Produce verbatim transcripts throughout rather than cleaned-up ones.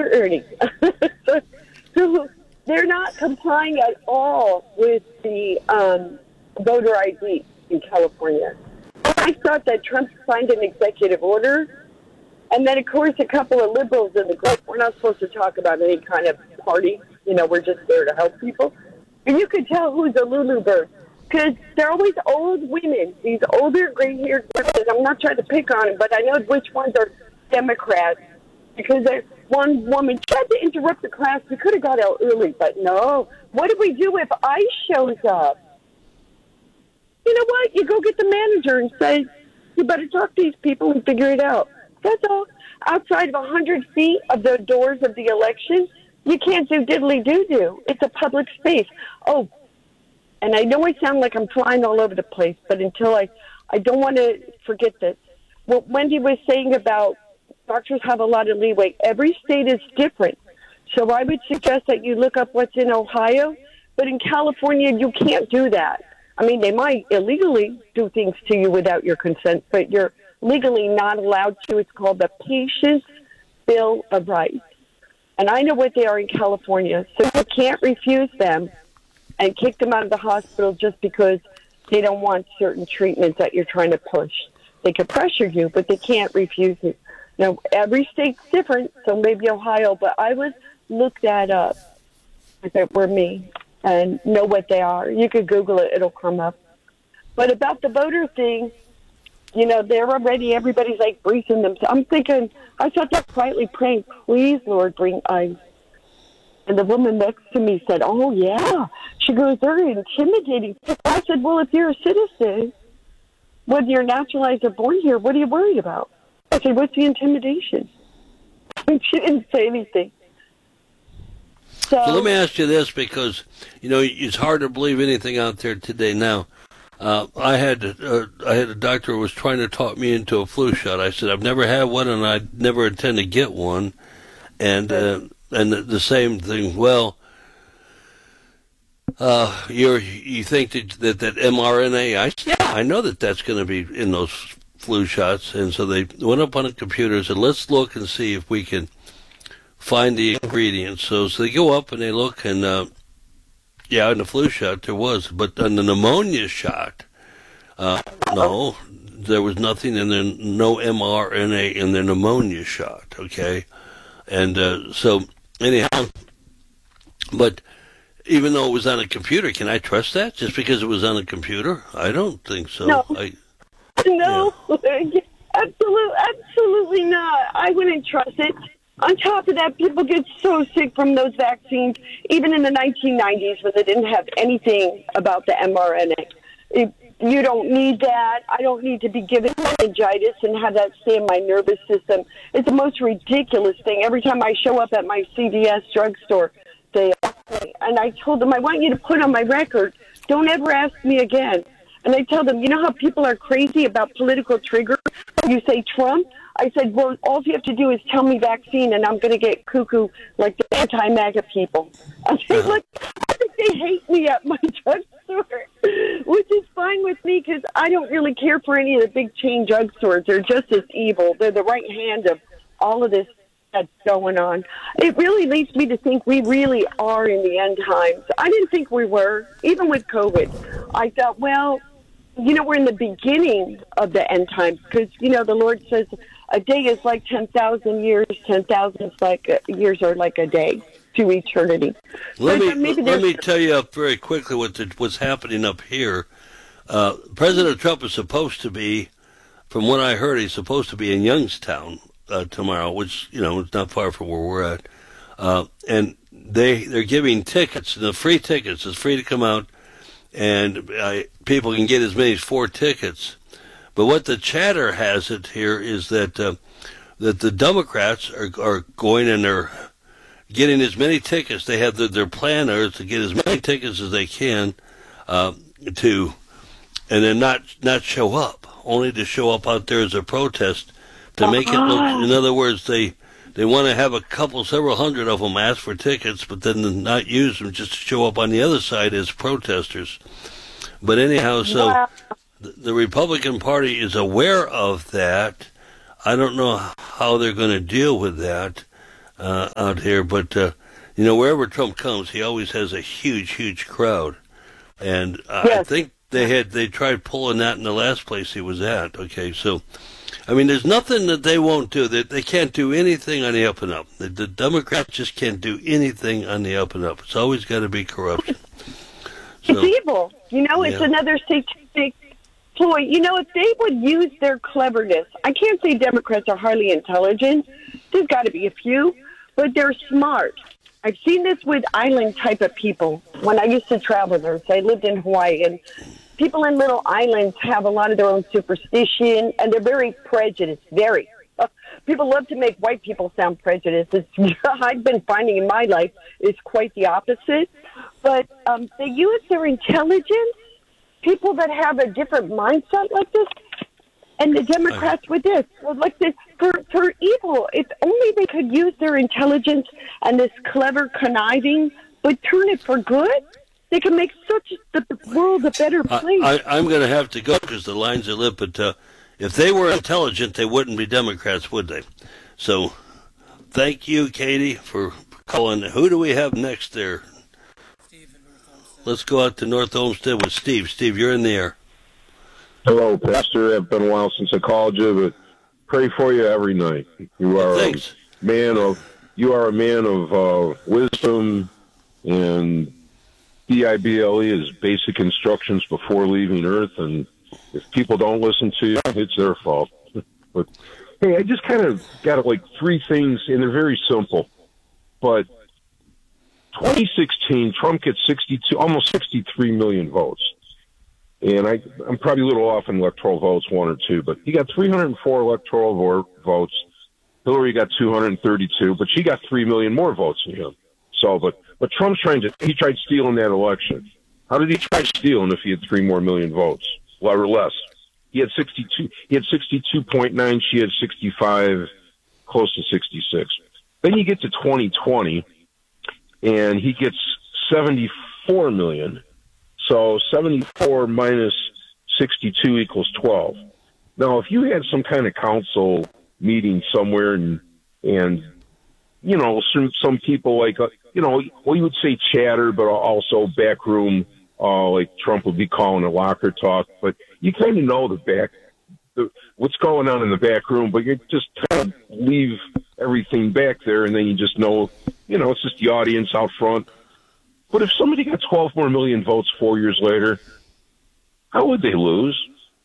for Ernie. so, so they're not complying at all with the um, voter I D in California. I thought that Trump signed an executive order, and then, of course, a couple of liberals in the group. We're not supposed to talk about any kind of party. You know, we're just there to help people. And you could tell who's a Lulu bird, because they're always old women, these older, gray-haired women. I'm not trying to pick on them, but I know which ones are Democrats, because one woman tried to interrupt the class. We could have got out early, but no. What do we do if ICE shows up? You know what? You go get the manager and say, you better talk to these people and figure it out. That's all. Outside of one hundred feet of the doors of the election, you can't do diddly-doo-doo. It's a public space. Oh, and I know I sound like I'm flying all over the place, but until I, I don't want to forget this. What Wendy was saying about doctors have a lot of leeway. Every state is different. So I would suggest that you look up what's in Ohio, but in California, you can't do that. I mean, they might illegally do things to you without your consent, but you're legally not allowed to. It's called the Patient's Bill of Rights. And I know what they are in California, so you can't refuse them and kick them out of the hospital just because they don't want certain treatments that you're trying to push. They can pressure you, but they can't refuse it. Now, every state's different, so maybe Ohio, but I would look that up if it were me and know what they are. You could Google it. It'll come up. But about the voter thing, you know, they're already, everybody's like briefing them. So I'm thinking, I sat there quietly praying, please, Lord, bring ICE. And the woman next to me said, oh, yeah. She goes, they're intimidating. I said, well, if you're a citizen, whether you're naturalized or born here, what are you worried about? I said, what's the intimidation? And she didn't say anything. So, so let me ask you this, because, you know, it's hard to believe anything out there today now. Uh, I had uh, I had a doctor who was trying to talk me into a flu shot. I said, I've never had one, and I never intend to get one. And uh, and the, the same thing, well, uh, you're, you think that, that that mRNA, I said, yeah, I know that that's going to be in those flu shots. And so they went up on the computer and said, let's look and see if we can find the ingredients. So, so they go up and they look, and uh, yeah, in the flu shot there was, but on the pneumonia shot, uh, no, there was nothing in there, no mRNA in the pneumonia shot, okay? And uh, so, anyhow, but even though it was on a computer, can I trust that just because it was on a computer? I don't think so. No, I, no, yeah. absolutely, absolutely not. I wouldn't trust it. On top of that, people get so sick from those vaccines, even in the nineteen nineties when they didn't have anything about the mRNA. It, you don't need that. I don't need to be given meningitis and have that stay in my nervous system. It's the most ridiculous thing. Every time I show up at my C V S drugstore, they ask me, and I told them, I want you to put on my record, don't ever ask me again. And I tell them, you know how people are crazy about political trigger? You say Trump? I said, well, all you have to do is tell me vaccine, and I'm going to get cuckoo like the anti-MAGA people. I think, look, I think they hate me at my drugstore, which is fine with me because I don't really care for any of the big chain drugstores. They're just as evil. They're the right hand of all of this that's going on. It really leads me to think we really are in the end times. I didn't think we were, even with COVID. I thought, well, you know, we're in the beginning of the end times because, you know, the Lord says a day is like ten thousand years, ten thousand like a, years are like a day to eternity. Let so me let me tell you up very quickly what the, what's happening up here. Uh, President Trump is supposed to be, from what I heard, he's supposed to be in Youngstown uh, tomorrow, which, you know, is not far from where we're at. Uh, and they, they're giving tickets, the free tickets. It's free to come out. And uh, people can get as many as four tickets. But what the chatter has it here is that uh, that the Democrats are, are going and they're getting as many tickets. They have the, their plan is to get as many tickets as they can uh, to, and then not not show up, only to show up out there as a protest to make it look. In other words, they they want to have a couple, several hundred of them ask for tickets, but then not use them just to show up on the other side as protesters. But anyhow, so wow. the, the Republican Party is aware of that. I don't know how they're going to deal with that. uh, out here. But uh, you know, wherever Trump comes, he always has a huge, huge crowd, and uh, yes. I think they had they tried pulling that in the last place he was at. Okay, so I mean, there's nothing that they won't do. That they, they can't do anything on the up and up. The, the Democrats just can't do anything on the up and up. It's always got to be corruption. So, it's evil. You know, it's yeah. another satanic ploy. You know, if they would use their cleverness, I can't say Democrats are highly intelligent. There's got to be a few, but they're smart. I've seen this with island type of people. When I used to travel there, so I lived in Hawaii, and people in little islands have a lot of their own superstition, and they're very prejudiced, very. People love to make white people sound prejudiced. It's, I've been finding in my life it's quite the opposite. But um, they use their intelligence, people that have a different mindset like this, and the Democrats with this, like this, for, for evil. If only they could use their intelligence and this clever conniving, but turn it for good, they can make such the world a better place. I, I, I'm going to have to go because the lines are lit, but uh, if they were intelligent, they wouldn't be Democrats, would they? So thank you, Katie, for calling. Who do we have next there? Let's go out to North Olmsted with Steve. Steve, you're in the air. Hello, Pastor. It's been a while since I called you, but pray for you every night. You are well, a man of you are a man of uh, wisdom, and B I B L E is basic instructions before leaving Earth. And if people don't listen to you, it's their fault. But hey, I just kind of got like three things, and they're very simple, but. twenty sixteen, Trump gets sixty-two, almost sixty-three million votes. And I, I'm probably a little off in electoral votes, one or two, but he got three hundred four electoral vo- votes. Hillary got two hundred thirty-two, but she got three million more votes than him. So, but, but Trump's trying to, he tried stealing that election. How did he try stealing if he had three more million votes? Well, or less. He had sixty-two, he had sixty-two point nine, she had sixty-five, close to sixty-six. Then you get to twenty twenty, and he gets seventy-four million. So seventy-four minus sixty-two equals twelve. Now, if you had some kind of council meeting somewhere and, and you know, some, some people like, uh, you know, well, you would say chatter, but also backroom, uh, like Trump would be calling it locker talk. But you kind of know the back, the, what's going on in the back room, but you just kind of leave everything back there, and then you just know, you know, it's just the audience out front. But if somebody got twelve more million votes four years later, how would they lose?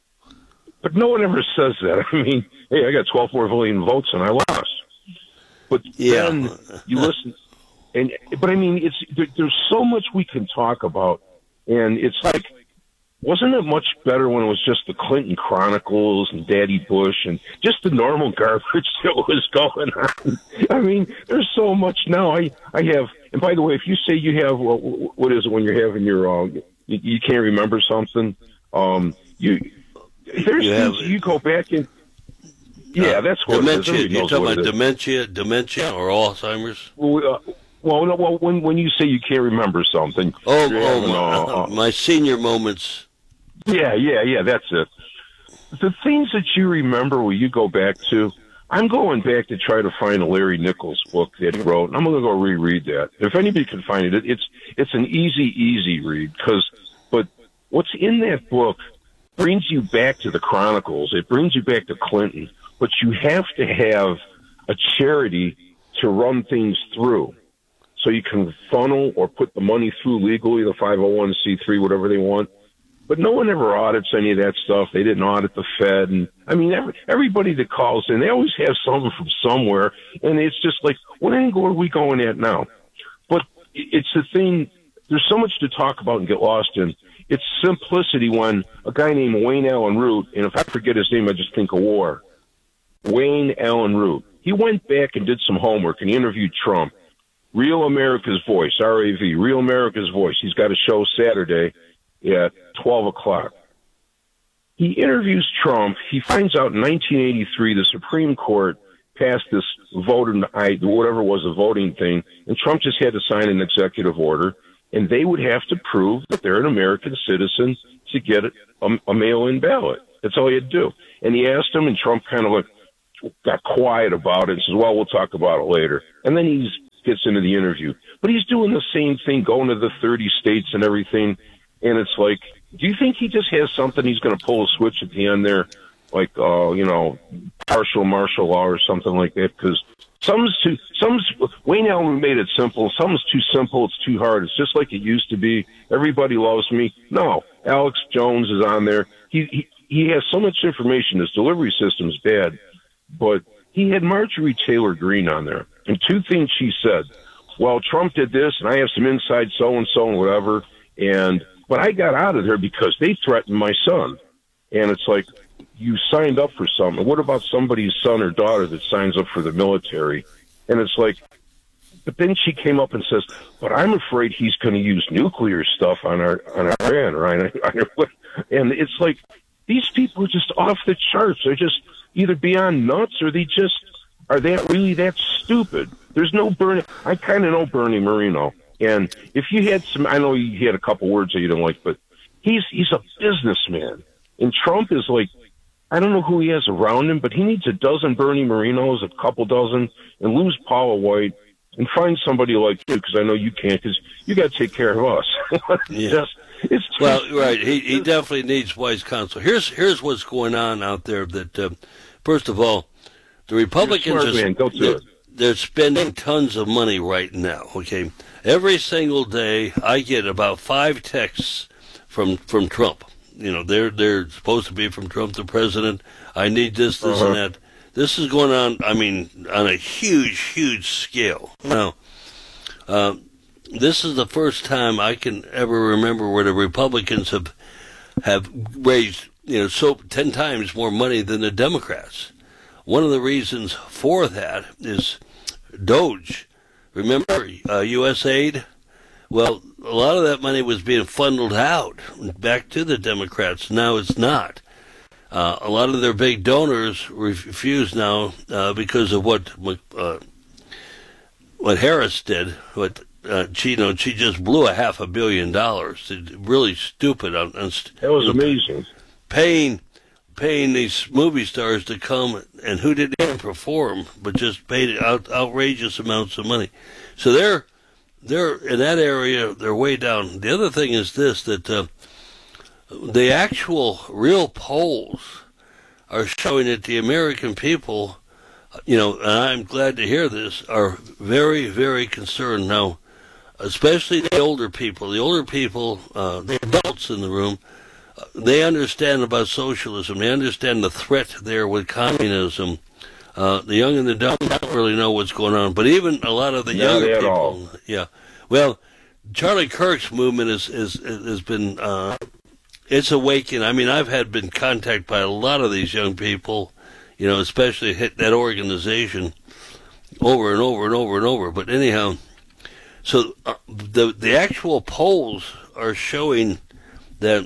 But no one ever says that. I mean, hey, I got twelve more million votes and I lost. But yeah. then you listen, and but I mean, it's there, there's so much we can talk about, and it's like, wasn't it much better when it was just the Clinton Chronicles and Daddy Bush and just the normal garbage that was going on? I mean, there's so much now. I, I have, and by the way, if you say you have, well, what is it when you're having your, uh, you, you can't remember something? Um, you, there's you things have, you go back and, yeah, uh, that's what dementia. it is. You're talking about dementia, dementia or Alzheimer's? Well, uh, well, no, well, when when you say you can't remember something, oh, oh my, uh, uh, my senior moments. Yeah, yeah, yeah, that's it. The things that you remember when you go back to, I'm going back to try to find a Larry Nichols book that he wrote, and I'm going to go reread that. If anybody can find it, it's it's an easy, easy read. Cause, but what's in that book brings you back to the Chronicles. It brings you back to Clinton. But you have to have a charity to run things through. So you can funnel or put the money through legally, the five oh one c three, whatever they want. But no one ever audits any of that stuff. They didn't audit the Fed. And I mean, every, everybody that calls in, they always have something from somewhere. And it's just like, what angle are we going at now? But it's the thing, there's so much to talk about and get lost in. It's simplicity when a guy named Wayne Allen Root, and if I forget his name, I just think of war. Wayne Allen Root. He went back and did some homework and he interviewed Trump. Real America's Voice, R A V, Real America's Voice. He's got a show Saturday at twelve o'clock. He interviews Trump. He finds out in nineteen eighty-three the Supreme Court passed this voting, whatever was a voting thing, and Trump just had to sign an executive order, and they would have to prove that they're an American citizen to get a, a mail-in ballot. That's all he had to do. And he asked him, and Trump kind of like, got quiet about it and says, well, we'll talk about it later. And then he gets into the interview. But he's doing the same thing, going to the thirty states and everything. And it's like, do you think he just has something he's going to pull a switch at the end there? Like, uh, you know, partial martial law or something like that? Because some's too, some's, Wayne Allen made it simple. Some's too simple. It's too hard. It's just like it used to be. Everybody loves me. No, Alex Jones is on there. He, he, he has so much information. His delivery system's bad. But he had Marjorie Taylor Greene on there. And two things she said. Well, Trump did this, and I have some inside so-and-so and whatever. And, but I got out of there because they threatened my son. And it's like, you signed up for something. What about somebody's son or daughter that signs up for the military? And it's like, but then she came up and says, but I'm afraid he's going to use nuclear stuff on our, on Iran, right? And it's like, these people are just off the charts. They're just either beyond nuts or they just, are they really that stupid? There's no Bernie. I kind of know Bernie Moreno. And if you had some, I know you had a couple words that you don't like, but he's, he's a businessman. And Trump is like, I don't know who he has around him, but he needs a dozen Bernie Morenos, a couple dozen, and lose Paula White and find somebody like you, because I know you can't, because you got to take care of us. Yeah. just, it's just, well, right. He he definitely needs wise counsel. Here's here's what's going on out there. That uh, first of all, the Republicans smart, man. Go to they're, it. they're spending tons of money right now. Okay, every single day I get about five texts from from Trump. You know, they're they're supposed to be from Trump, the president. I need this, this, uh-huh. and that. This is going on, I mean, on a huge, huge scale. Now, uh, this is the first time I can ever remember where the Republicans have have raised, you know, so ten times more money than the Democrats. One of the reasons for that is Doge. Remember uh, U S aid? Well, a lot of that money was being funneled out back to the Democrats. Now it's not. Uh, a lot of their big donors refuse now uh, because of what uh, what Harris did. What uh, she, you know, she just blew a half a billion dollars. It's really stupid. On, on, that was you know, amazing. Paying paying these movie stars to come, and who didn't even perform, but just paid out, outrageous amounts of money. So they're they're in that area. They're way down. The other thing is this, that. Uh, The actual real polls are showing that the American people, you know, and I'm glad to hear this, are very, very concerned now, especially the older people. The older people, uh, the adults in the room, uh, they understand about socialism. They understand the threat there with communism. Uh, the young and the dumb don't really know what's going on, but even a lot of the Not younger at people, all. yeah. Well, Charlie Kirk's movement is is has been. Uh, It's awakening. I mean, I've had been contacted by a lot of these young people, you know, especially hit that organization over and over and over and over. But anyhow, so uh, the the actual polls are showing that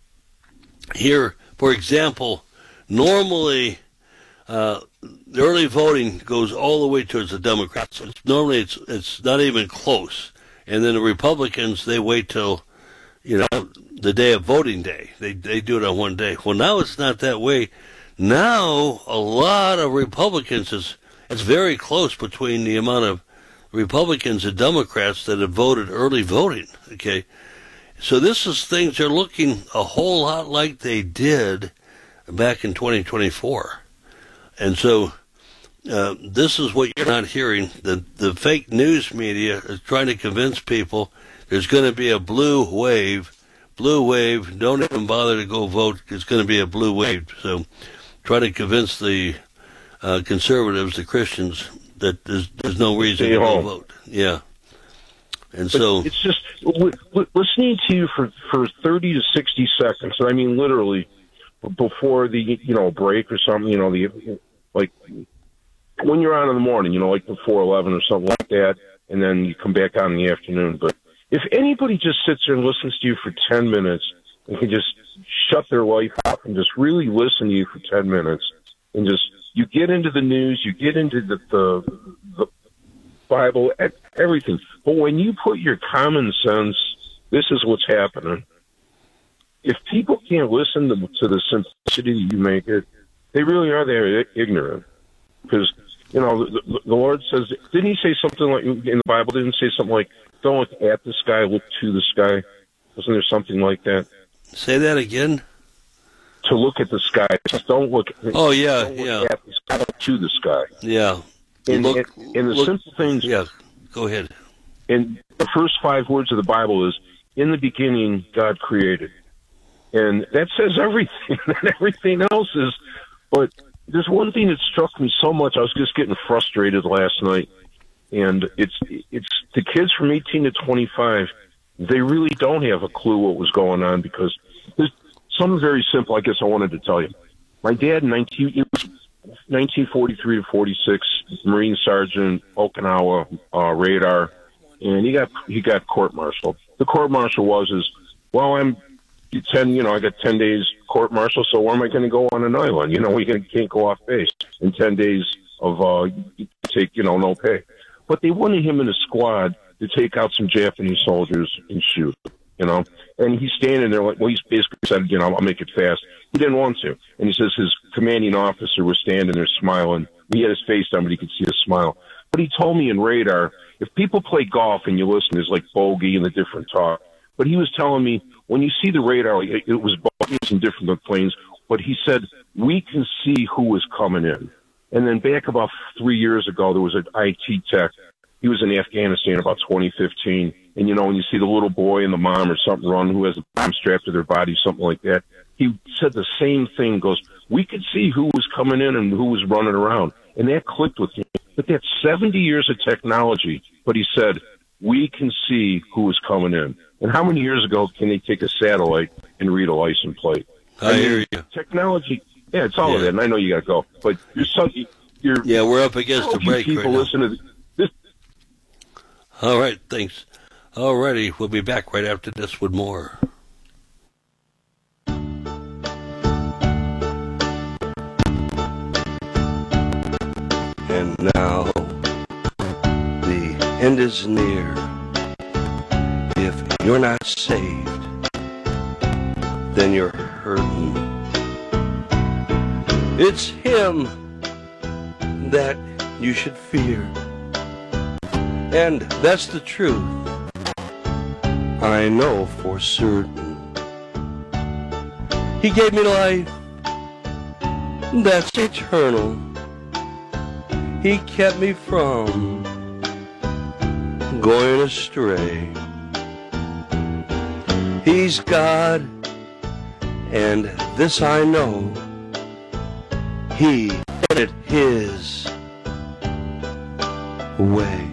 here, for example, normally uh, the early voting goes all the way towards the Democrats. It's, normally, it's it's not even close, and then the Republicans, they wait till, you know, the day of voting day. They they do it on one day. Well, now it's not that way. Now a lot of Republicans, is it's very close between the amount of Republicans and Democrats that have voted early voting. Okay, so this is things are looking a whole lot like they did back in twenty twenty-four, and so uh, this is what you're not hearing. The the fake news media is trying to convince people there's going to be a blue wave. Blue wave, don't even bother to go vote. It's going to be a blue wave. So try to convince the uh, conservatives, the Christians, that there's, there's no reason Stay to home. go vote. Yeah. And but so it's just w- w- listening to you for, for thirty to sixty seconds. I mean, literally before the, you know, break or something, you know, the, like when you're on in the morning, you know, like before eleven or something like that, and then you come back on in the afternoon. But if anybody just sits there and listens to you for ten minutes and can just shut their life off and just really listen to you for ten minutes and just, you get into the news, you get into the, the, the Bible, everything. But when you put your common sense, this is what's happening. If people can't listen to, to the simplicity that you make it, they really are there ignorant. Because, you know, the, the Lord says, didn't he say something like, in the Bible, didn't he say something like, don't look at the sky, look to the sky? Wasn't there something like that? Say that again? To look at the sky. Just don't look, oh, yeah, don't look yeah. at the sky, look to the sky. Yeah. And, look, and, and the look, simple things. Yeah, go ahead. And the first five words of the Bible is, in the beginning, God created. And that says everything. And everything else is, but there's one thing that struck me so much. I was just getting frustrated last night. And it's, it's the kids from eighteen to twenty-five, they really don't have a clue what was going on, because there's something very simple I guess I wanted to tell you. My dad, in nineteen, it was nineteen forty-three to forty-six, Marine Sergeant, Okinawa, uh, radar, and he got he got court-martialed. The court-martial was is, well, I'm ten, you know, I got ten days court-martial, so where am I going to go on an island? You know, we can't go off base in ten days of uh, take, you know, no pay. But they wanted him in a squad to take out some Japanese soldiers and shoot, you know. And he's standing there like, well, he's basically said, you know, I'll make it fast. He didn't want to. And he says his commanding officer was standing there smiling. He had his face down, but he could see a smile. But he told me in radar, if people play golf and you listen, there's like bogey and the different talk. But he was telling me, when you see the radar, like, it was bogeys and different planes, but he said, we can see who is coming in. And then back about three years ago, there was an I T tech. He was in Afghanistan about twenty fifteen. And, you know, when you see the little boy and the mom or something run who has a bomb strapped to their body, something like that, he said the same thing, goes, we could see who was coming in and who was running around. And that clicked with me. But that's seventy years of technology. But he said, we can see who is coming in. And how many years ago can they take a satellite and read a license plate? I, I mean, hear you. Technology, yeah, it's all yeah. of that. And I know you got to go. But you're so, you're, yeah, we're up against the break people right now. Listen to this. All right, thanks. All righty, we'll be back right after this with more. And now, the end is near. If you're not saved, then you're hurting. It's Him that you should fear. And that's the truth, I know for certain. He gave me life, that's eternal. He kept me from going astray. He's God, and this I know. He did it His way.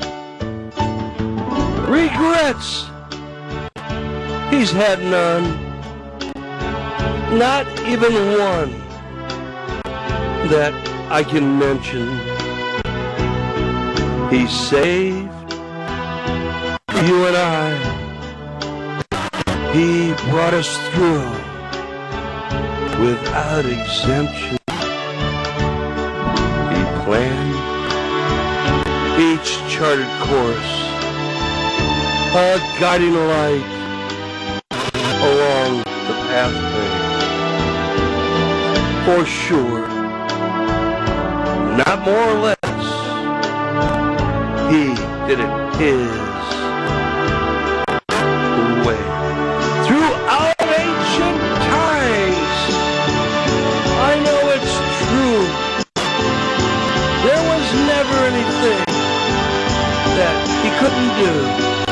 Regrets, He's had none, not even one that I can mention. He saved you and I. He brought us through without exemption. He planned each charted course, a guiding light along the pathway. For sure, not more or less, He did it His way. Throughout ancient times, I know it's true, there was never anything that He couldn't do.